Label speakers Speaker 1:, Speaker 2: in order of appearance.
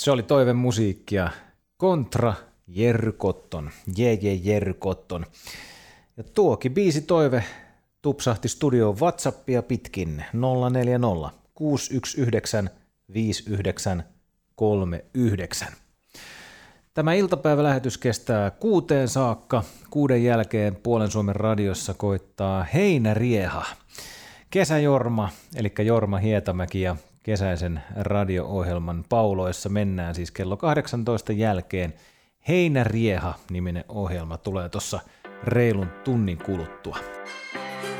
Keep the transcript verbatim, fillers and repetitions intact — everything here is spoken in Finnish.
Speaker 1: Se oli toivemusiikkia. Kontra Jerry Cotton. Jee jee Jerry Cotton. Ja tuokin biisi toive tupsahti studioon WhatsAppia pitkin nolla neljä nolla kuusi yksi yhdeksän viisi yhdeksän kolme yhdeksän. Tämä iltapäivälähetys kestää kuuteen saakka. Kuuden jälkeen Puolen Suomen radiossa koittaa Heinärieha. Kesäjorma, eli Jorma Hietamäki ja kesäisen radio-ohjelman pauloissa mennään siis kello kahdeksantoista jälkeen. Heinärieha-niminen ohjelma tulee tuossa reilun tunnin kuluttua.